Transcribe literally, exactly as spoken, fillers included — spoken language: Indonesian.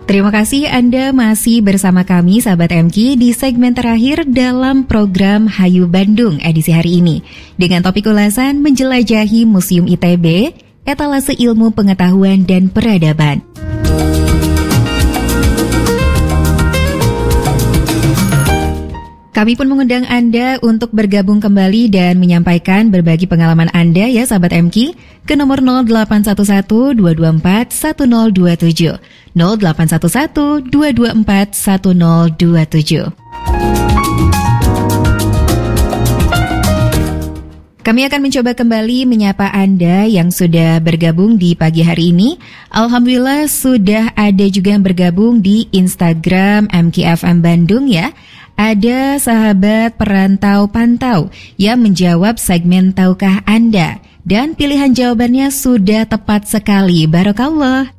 Terima kasih Anda masih bersama kami sahabat M K di segmen terakhir dalam program Hayu Bandung edisi hari ini dengan topik ulasan menjelajahi Museum I T B, etalase ilmu pengetahuan dan peradaban. Kami pun mengundang Anda untuk bergabung kembali dan menyampaikan berbagi pengalaman Anda ya sahabat M K ke nomor nol delapan satu satu dua dua empat satu nol dua tujuh, nol delapan satu satu dua dua empat satu nol dua tujuh. Kami akan mencoba kembali menyapa Anda yang sudah bergabung di pagi hari ini. Alhamdulillah sudah ada juga yang bergabung di Instagram M K F M Bandung ya. Ada sahabat perantau pantau yang menjawab segmen Tahukah Anda? Dan pilihan jawabannya sudah tepat sekali. Barakallah.